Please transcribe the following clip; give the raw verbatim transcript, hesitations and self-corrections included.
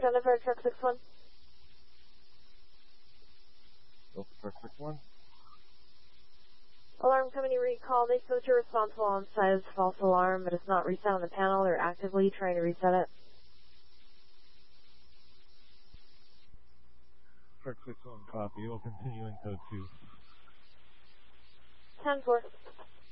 identifier truck six one. Delta truck six one. Alarm company recall. They spoke to your responsible on site as false alarm, but it's not reset on the panel. They're actively trying to reset it. Truck six one copy. We'll continue in code two. ten four.